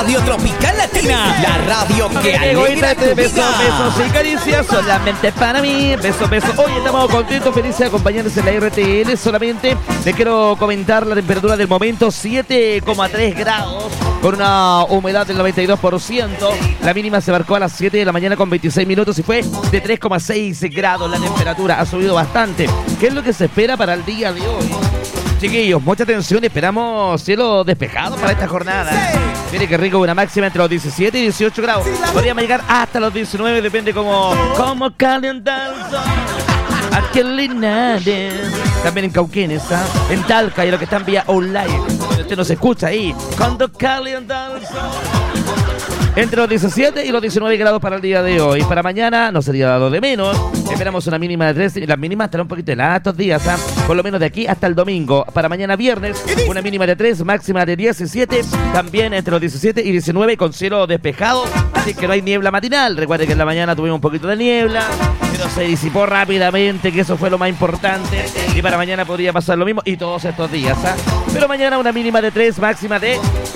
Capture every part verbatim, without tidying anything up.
Radio Tropical Latina, la radio que alegra tu besos, vida. besos y caricias solamente para mí. Besos, besos. Hoy estamos contentos, felices de acompañarles en la R T L. Solamente les quiero comentar la temperatura del momento, siete coma tres grados, con una humedad del noventa y dos por ciento. La mínima se marcó a las siete de la mañana con veintiséis minutos y fue de tres coma seis grados la temperatura. Ha subido bastante. ¿Qué es lo que se espera para el día de hoy? Chiquillos, mucha atención, esperamos cielo despejado para esta jornada. Mire qué rico, una máxima entre los diecisiete y dieciocho grados. Podríamos llegar hasta los diecinueve, depende como cómo calienta el sol. Aquí en Linares, también en Cauquenes, ¿ah? En Talca y lo que están vía online. Usted nos escucha ahí. Cuando calienta el sol. Entre los diecisiete y los diecinueve grados para el día de hoy. Para mañana no sería lo de menos. Esperamos una mínima de tres. Las mínimas estarán un poquito heladas estos días, ¿eh? Por lo menos de aquí hasta el domingo. Para mañana viernes, una mínima de tres, máxima de diecisiete. También entre los diecisiete y diecinueve con cielo despejado. Así que no hay niebla matinal. Recuerde que en la mañana tuvimos un poquito de niebla, pero se disipó rápidamente, que eso fue lo más importante. Y para mañana podría pasar lo mismo y todos estos días, ¿eh? Pero mañana una mínima de tres, máxima de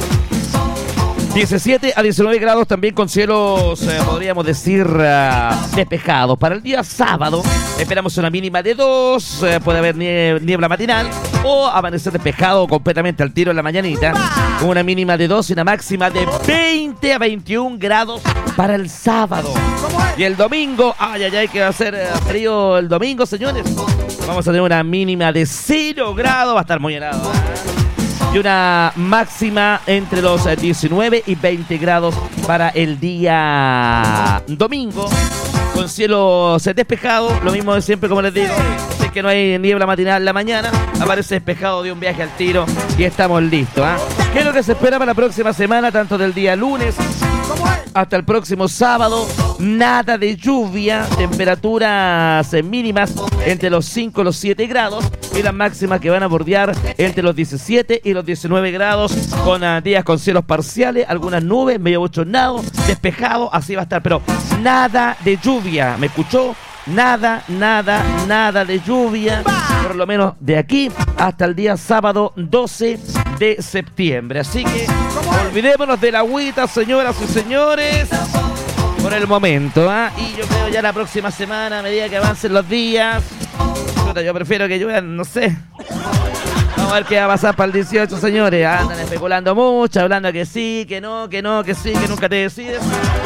diecisiete a diecinueve grados, también con cielos, eh, podríamos decir, uh, despejados. Para el día sábado esperamos una mínima de dos, eh, puede haber nie- niebla matinal o amanecer despejado completamente al tiro en la mañanita, con una mínima de dos y una máxima de veinte a veintiún grados para el sábado. Y el domingo, ay, ay, ay, que va a ser eh, frío el domingo, señores. Vamos a tener una mínima de cero grados, va a estar muy helado, ¿eh? Y una máxima entre los diecinueve y veinte grados para el día domingo, con cielos despejados, lo mismo de siempre, como les digo. Si es que no hay niebla matinal en la mañana, aparece despejado de un viaje al tiro y estamos listos, ¿eh? ¿Qué es lo que se espera para la próxima semana, tanto del día lunes hasta el próximo sábado? Nada de lluvia, temperaturas mínimas entre los cinco y los siete grados y las máximas que van a bordear entre los diecisiete y los diecinueve grados, con uh, días con cielos parciales, algunas nubes, medio bochornado, despejado, así va a estar, pero nada de lluvia, ¿me escuchó? Nada, nada, nada de lluvia, por lo menos de aquí hasta el día sábado doce de septiembre. Así que olvidémonos de la agüita, señoras y señores, por el momento, ¿ah? ¿eh? Y yo creo ya la próxima semana, a medida que avancen los días, yo prefiero que llueva, no sé. Vamos a ver qué va a pasar para el dieciocho, señores. Andan especulando mucho, hablando que sí, que no, que no, que sí, que nunca te decides.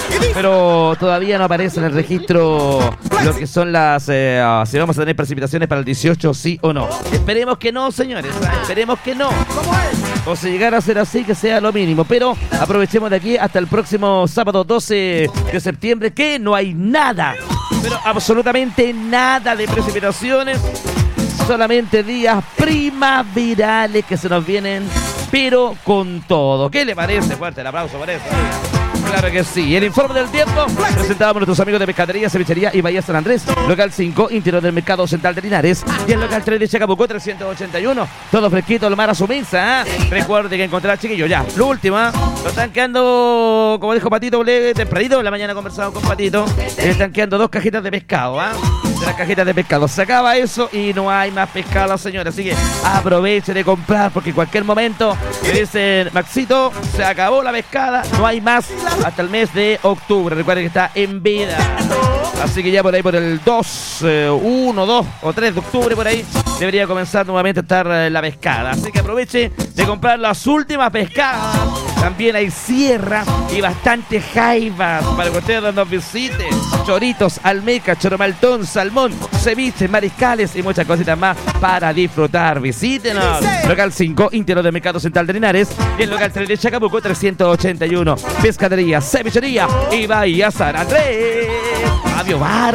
Pero todavía no aparece en el registro lo que son las... Eh, uh, si vamos a tener precipitaciones para el dieciocho, sí o no. Esperemos que no, señores. ¿eh? Esperemos que no. O si llegara a ser así, que sea lo mínimo. Pero aprovechemos de aquí hasta el próximo sábado doce de septiembre, que no hay nada, pero absolutamente nada de precipitaciones. Solamente días primaverales que se nos vienen, pero con todo. ¿Qué le parece? Fuerte el aplauso por eso. Claro que sí. El informe del tiempo presentado por nuestros amigos de Pescadería, Cevichería y Bahía San Andrés. Local cinco, interior del Mercado Central de Linares. Y el local tres de Chacabuco, trescientos ochenta y uno. Todo fresquito, lo mar a su mesa, ¿eh? Recuerde que encontrar, chiquillos, ya. Lo último, ¿eh? Lo están quedando, como dijo Patito, tempranito. En la mañana conversado con Patito. Están quedando dos cajitas de pescado, ¿ah? ¿eh? De las cajitas de pescado. Se acaba eso y no hay más pescado, señores. Así que aproveche de comprar, porque en cualquier momento le dicen, Maxito, se acabó la pescada, no hay más hasta el mes de octubre. Recuerden que está en veda. Así que ya por ahí, por el dos, uno, dos o tres de octubre, por ahí, debería comenzar nuevamente a estar la pescada. Así que aproveche de comprar las últimas pescadas. También hay sierra y bastante jaivas para que ustedes nos visiten. Choritos, almeja, choromaltón, salmón, ceviches, mariscales y muchas cositas más para disfrutar. Visítenos. Local cinco, interior del Mercado Central de Linares. Y el local tres de Chacabuco, trescientos ochenta y uno. Pescadería, cevichería y Bahía San Andrés. Fabio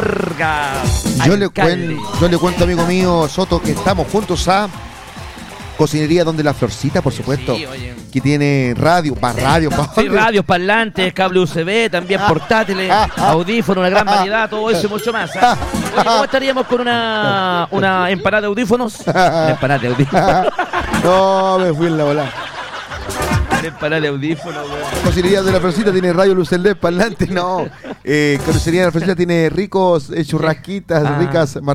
Vargas. Yo le, cuen, yo le cuento, amigo mío Soto, que estamos juntos a Cocinería Donde la Florcita, por supuesto, sí, que tiene radio, para radio, pa sí, radios, parlantes, cable U S B, también portátiles, audífonos, una gran variedad, todo eso y mucho más. ¿eh? Oye, ¿cómo estaríamos con una, una empanada de audífonos? Una empanada de audífonos. No, me fui en la bola. Empanada de audífonos, güey. Cocinería de la Florcita tiene radio, luz L E D, parlante, no. Eh, Cocinería de la Florcita tiene ricos eh, churrasquitas, ah. ricas marraquitas.